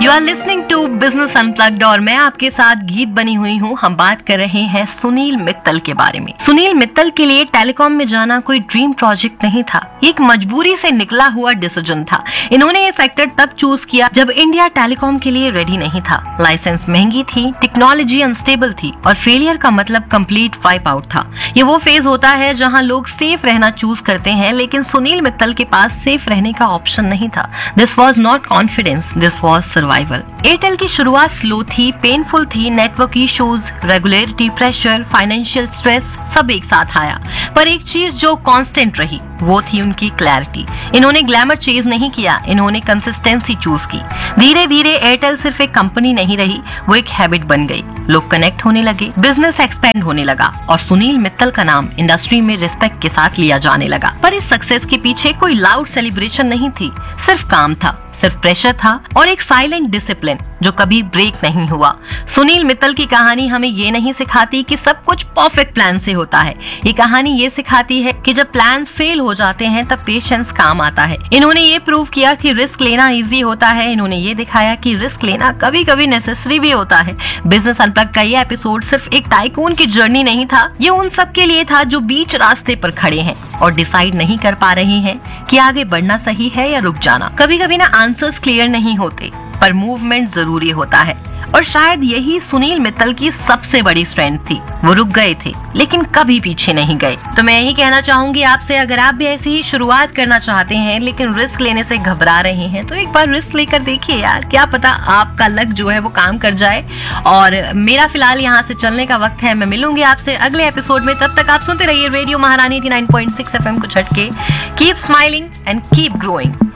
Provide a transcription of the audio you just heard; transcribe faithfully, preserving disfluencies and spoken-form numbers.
You are listening to business unplugged और मैं आपके साथ गीत बनी हुई हूँ। हम बात कर रहे हैं सुनील मित्तल के बारे में। सुनील मित्तल के लिए टेलीकॉम में जाना कोई ड्रीम प्रोजेक्ट नहीं था, एक मजबूरी से निकला हुआ डिसीजन था। इन्होंने ये सेक्टर तब चूज किया जब इंडिया टेलीकॉम के लिए रेडी नहीं था। लाइसेंस महंगी थी, टेक्नोलॉजी अनस्टेबल थी और फेलियर का मतलब कंप्लीट वाइप आउट था। ये वो फेज होता है जहाँ लोग सेफ रहना चूज करते हैं, लेकिन सुनील मित्तल के पास सेफ रहने का ऑप्शन नहीं था। This was not confidence, this was survival. Airtel की शुरुआत स्लो थी, पेनफुल थी, network issues, regulatory pressure, financial stress सब एक साथ आया। पर एक चीज जो कांस्टेंट रही वो थी उनकी क्लैरिटी। इन्होंने ग्लैमर चेज नहीं किया, इन्होंने कंसिस्टेंसी चूज की। धीरे धीरे एयरटेल सिर्फ एक कंपनी नहीं रही, वो एक हैबिट बन गई। लोग कनेक्ट होने लगे, बिजनेस एक्सपेंड होने लगा और सुनील मित्तल का नाम इंडस्ट्री में रिस्पेक्ट के साथ लिया जाने लगा। पर इस सक्सेस के पीछे कोई लाउड सेलिब्रेशन नहीं थी, सिर्फ काम था, सिर्फ प्रेशर था और एक साइलेंट डिसिप्लिन जो कभी ब्रेक नहीं हुआ। सुनील मित्तल की कहानी हमें ये नहीं सिखाती कि सब कुछ परफेक्ट प्लान से होता है। ये कहानी ये सिखाती है कि जब प्लान्स फेल हो जाते हैं तब पेशेंस काम आता है। इन्होंने ये प्रूव किया कि रिस्क लेना इजी होता है। इन्होंने ये दिखाया कि रिस्क लेना कभी कभी नेसेसरी भी होता है। बिजनेस अनप्लग्ड का ये एपिसोड सिर्फ एक टाइकून की जर्नी नहीं था, ये उन सब के लिए था जो बीच रास्ते पर खड़े हैं और डिसाइड नहीं कर पा रहे हैं कि आगे बढ़ना सही है या रुक जाना। कभी कभी ना आंसर्स क्लियर नहीं होते, पर मूवमेंट जरूरी होता है और शायद यही सुनील मित्तल की सबसे बड़ी स्ट्रेंथ थी। वो रुक गए थे लेकिन कभी पीछे नहीं गए। तो मैं यही कहना चाहूंगी आपसे, अगर आप भी ऐसी ही शुरुआत करना चाहते हैं लेकिन रिस्क लेने से घबरा रहे हैं तो एक बार रिस्क लेकर देखिए यार, क्या पता आपका लक जो है वो काम कर जाए। और मेरा फिलहाल यहाँ से चलने का वक्त है। मैं मिलूंगी आपसे अगले एपिसोड में। तब तक आप सुनते रहिए रेडियो महारानी ninety nine point six F M को छटके। Keep smiling and keep growing.